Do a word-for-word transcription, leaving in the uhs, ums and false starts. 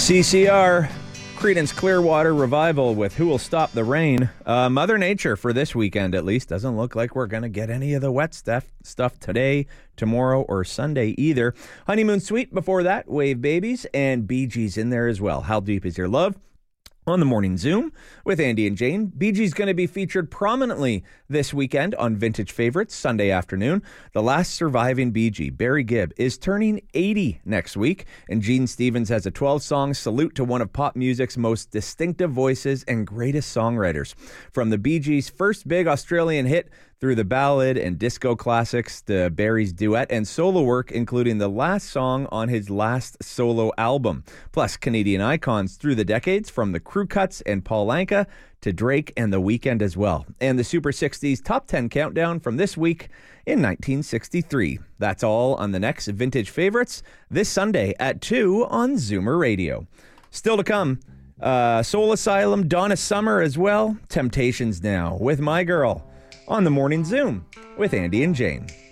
C C R, Creedence Clearwater Revival with Who Will Stop the Rain. Uh, Mother Nature, for this weekend at least, doesn't look like we're going to get any of the wet stuff, stuff today, tomorrow, or Sunday either. Honeymoon Suite before that, Wave Babies, and Bee Gees in there as well. How Deep Is Your Love? On the Morning Zoom with Andy and Jane. Bee Gees going to be featured prominently this weekend on Vintage Favorites Sunday afternoon. The last surviving Bee Gee, Barry Gibb, is turning eighty next week, and Gene Stevens has a twelve-song salute to one of pop music's most distinctive voices and greatest songwriters. From the Bee Gees' first big Australian hit through the ballad and disco classics to Barry's duet and solo work, including the last song on his last solo album. Plus, Canadian icons through the decades, from the Crew Cuts and Paul Anka to Drake and The Weeknd as well. And the Super sixties Top ten Countdown from this week in nineteen sixty-three. That's all on the next Vintage Favorites this Sunday at two on Zoomer Radio. Still to come, uh, Soul Asylum, Donna Summer as well. Temptations now with My Girl on the Morning Zoom with Andy and Jane.